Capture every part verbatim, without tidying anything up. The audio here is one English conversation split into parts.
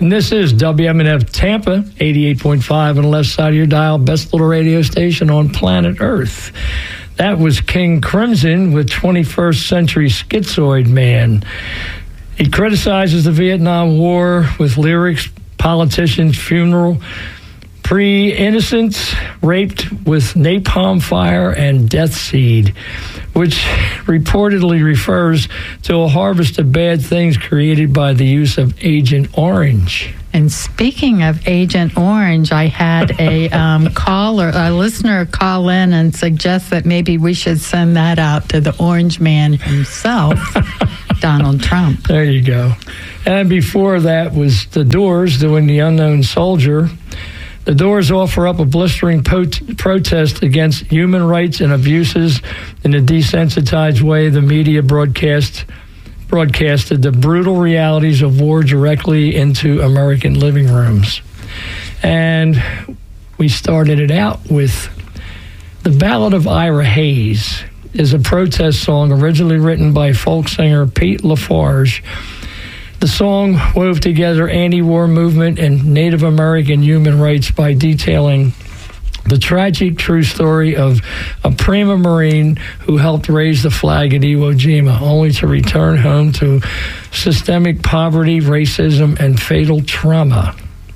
And this is W M N F Tampa, eighty-eight point five on the left side of your dial, best little radio station on planet Earth. That was King Crimson with twenty-first Century Schizoid Man. He criticizes the Vietnam War with lyrics, politician's funeral, pre-innocents raped with napalm fire, and death seed, which reportedly refers to a harvest of bad things created by the use of Agent Orange. And speaking of Agent Orange, I had a um, caller, a listener call in and suggest that maybe we should send that out to the Orange Man himself, Donald Trump. There you go. And before that was The Doors doing The Unknown Soldier. The Doors offer up a blistering pot- protest against human rights and abuses in a desensitized way the media broadcast broadcasted the brutal realities of war directly into American living rooms. And we started it out with The Ballad of Ira Hayes is a protest song originally written by folk singer Pete Lafarge. The song wove together anti-war movement and Native American human rights by detailing the tragic true story of a prima Marine who helped raise the flag at Iwo Jima, only to return home to systemic poverty, racism, and fatal trauma.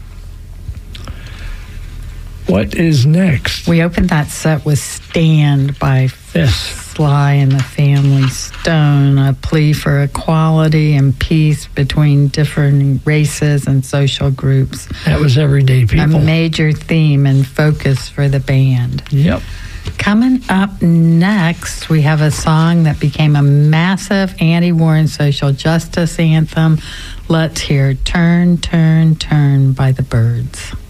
What is next? We opened that set with Stand by Yes. Sly and the Family Stone, a plea for equality and peace between different races and social groups. That was Everyday People. A major theme and focus for the band. Yep. Coming up next, we have a song that became a massive anti-war and social justice anthem. Let's hear Turn, Turn, Turn by the Byrds.